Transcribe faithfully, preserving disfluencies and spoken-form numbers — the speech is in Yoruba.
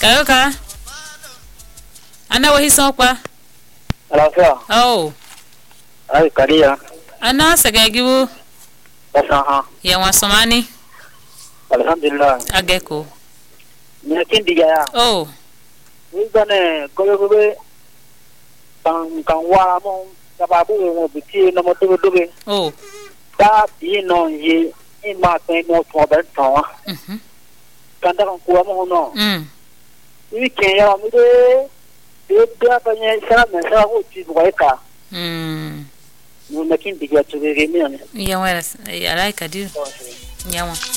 Kayoka. Ana wahi sokwa. Alafia. Oh. Ai kadia. Ana sagagibu. Basaha. Ya wasomani. Alhamdulillah. Ageko. Nyakin digaya. Oh. Wibane koyo kobe kan kan wa mo sababu mo biti no mo to dobe. Oh. Ta bi no ye ima pe no to ba to. Mhm. Kan da kan ko mo no. Mm. Wi ke ya mi de de da pa nye sa me sa ho ti bo ka. Mm. Mo nakin digaya to be mi ne. Ya wala. Ya like adu. Ya wa.